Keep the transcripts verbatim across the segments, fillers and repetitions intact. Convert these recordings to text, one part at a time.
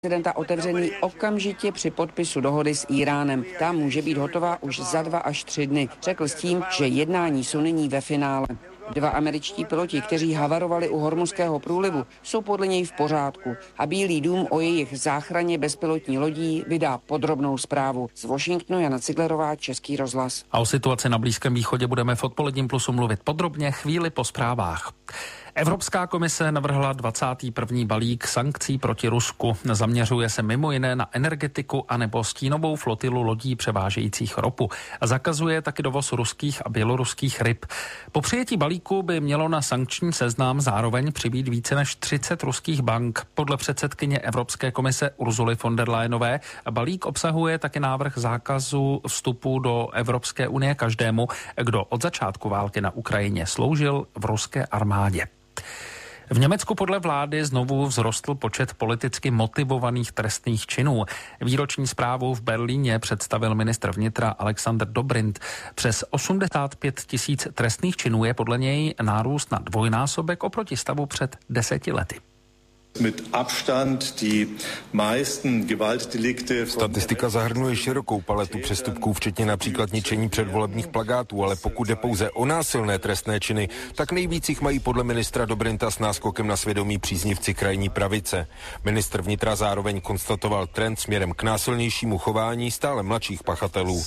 prezidenta otevřený okamžitě při podpisu dohody s Íránem. Ta může být hotová už za dva až tři dny. Řekl s tím, že jednání jsou nyní ve finále. Dva američtí piloti, kteří havarovali u Hormuzského průlivu, jsou podle něj v pořádku a Bílý dům o jejich záchraně bezpilotní lodí vydá podrobnou zprávu. Z Washingtonu Jana Ciglerová, Český rozhlas. A o situaci na Blízkém východě budeme v Odpoledním plusu mluvit podrobně chvíli po zprávách. Evropská komise navrhla dvacátý první balík sankcí proti Rusku. Zaměřuje se mimo jiné na energetiku anebo stínovou flotilu lodí převážejících ropu. Zakazuje taky dovoz ruských a běloruských ryb. Po přijetí balíku by mělo na sankční seznam zároveň přibýt více než třicet ruských bank. Podle předsedkyně Evropské komise Ursuly von der Leyenové balík obsahuje taky návrh zákazu vstupu do Evropské unie každému, kdo od začátku války na Ukrajině sloužil v ruské armádě. V Německu podle vlády znovu vzrostl počet politicky motivovaných trestných činů. Výroční zprávu v Berlíně představil ministr vnitra Alexander Dobrindt. Přes osmdesát pět tisíc trestných činů je podle něj nárůst na dvojnásobek oproti stavu před deseti lety. Statistika zahrnuje širokou paletu přestupků, včetně například ničení předvolebních plakátů, ale pokud jde pouze o násilné trestné činy, tak nejvíc jich mají podle ministra Dobrinta s náskokem na svědomí příznivci krajní pravice. Ministr vnitra zároveň konstatoval trend směrem k násilnějšímu chování stále mladších pachatelů.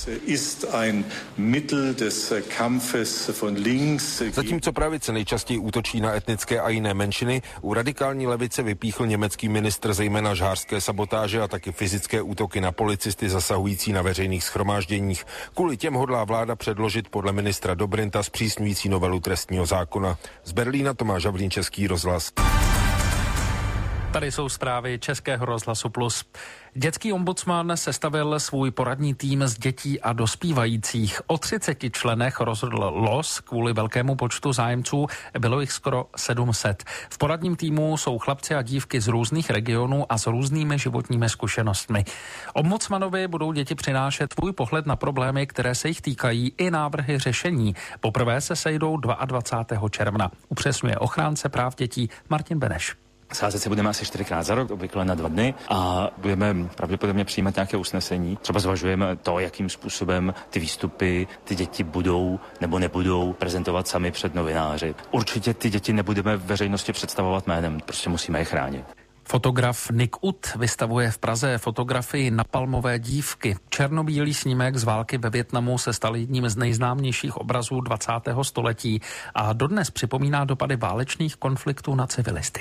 Zatímco pravice nejčastěji útočí na etnické a jiné menšiny, u radikální levice vypíchl německý ministr zejména žhářské sabotáže a taky fyzické útoky na policisty zasahující na veřejných shromážděních. Kvůli těm hodlá vláda předložit podle ministra Dobrinta zpřísňující novelu trestního zákona. Z Berlína Tomáš Havlín, Český rozhlas. Tady jsou zprávy Českého rozhlasu Plus. Dětský ombudsman sestavil svůj poradní tým z dětí a dospívajících. O třiceti členech rozhodl los kvůli velkému počtu zájemců, bylo jich skoro sedm set. V poradním týmu jsou chlapci a dívky z různých regionů a s různými životními zkušenostmi. Ombudsmanovi budou děti přinášet svůj pohled na problémy, které se jich týkají, i návrhy řešení. Poprvé se sejdou dvacátého druhého června. Upřesňuje ochránce práv dětí Martin Beneš. Sázet se budeme asi čtyřikrát za rok, obvykle na dva dny, a budeme pravděpodobně přijímat nějaké usnesení. Třeba zvažujeme to, jakým způsobem ty výstupy ty děti budou nebo nebudou prezentovat sami před novináři. Určitě ty děti nebudeme v veřejnosti představovat jménem, prostě musíme je chránit. Fotograf Nick Ut vystavuje v Praze fotografii napalmové dívky. Černobílý snímek z války ve Vietnamu se stal jedním z nejznámějších obrazů dvacátého století a dodnes připomíná dopady válečných konfliktů na civilisty.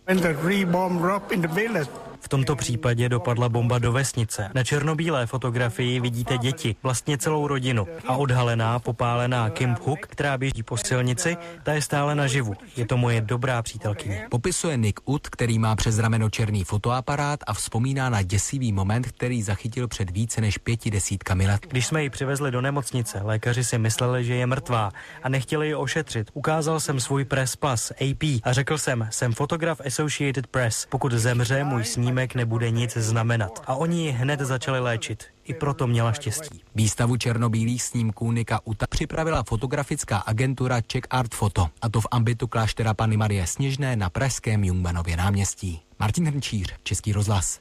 V tomto případě dopadla bomba do vesnice. Na černobílé fotografii vidíte děti, vlastně celou rodinu. A odhalená, popálená Kim Hook, která běží po silnici, ta je stále naživu. Je to moje dobrá přítelkyně. Popisuje Nick Ut, který má přes rameno černý fotoaparát a vzpomíná na děsivý moment, který zachytil před více než pěti desítkami let. Když jsme ji přivezli do nemocnice, lékaři si mysleli, že je mrtvá a nechtěli ji ošetřit. Ukázal jsem svůj press pass A P a řekl jsem, jsem fotograf Associated Press. Pokud zemře, můj snímek nebude nic znamenat. A oni ji hned začali léčit. I proto měla štěstí. Výstavu černobílých snímků Nicka Uta připravila fotografická agentura Czech Art Photo, a to v ambitu kláštera Panny Marie Sněžné na pražském Jungmannově náměstí. Martin Hrnčíř, Český rozhlas.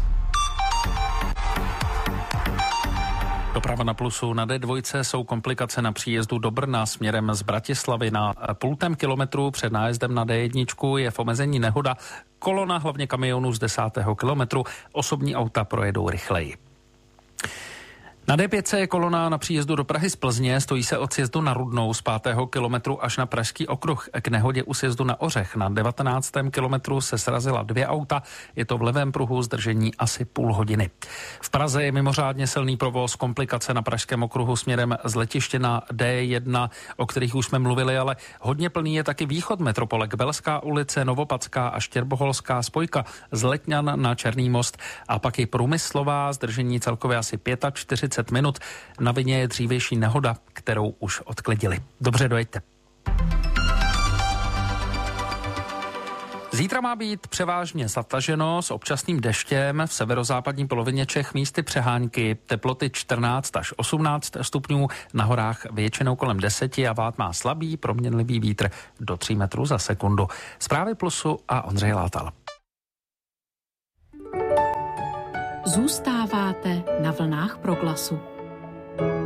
Doprava na Plusu. Na D dva jsou komplikace na příjezdu do Brna směrem z Bratislavy. Na půltém kilometru před nájezdem na D jedna je v omezení nehoda. Kolona hlavně kamionů z desátého kilometru. Osobní auta projedou rychleji. Na D pět je kolona na příjezdu do Prahy z Plzně, stojí se od sjezdu na Rudnou z pátého kilometru až na Pražský okruh. K nehodě u sjezdu na Ořech na devatenáctém kilometru se srazila dvě auta, je to v levém pruhu zdržení asi půl hodiny. V Praze je mimořádně silný provoz, komplikace na Pražském okruhu směrem z letiště na D jedna, o kterých už jsme mluvili, ale hodně plný je taky východ metropole, Kbelská ulice, Novopadská a Štěrboholská spojka z Letňan na Černý most a pak i Průmyslová, zdržení celkově asi čtyřicet pět minut. Na vině je dřívější nehoda, kterou už odklidili. Dobře, dojeďte. Zítra má být převážně zataženo s občasným deštěm, v severozápadní polovině Čech místy přehánky, teploty čtrnáct až osmnáct stupňů, na horách většinou kolem deseti a vád má slabý proměnlivý vítr do tří metrů za sekundu. Zprávy Plusu a Ondřej Látal. Zůstáváte na vlnách Proglasu.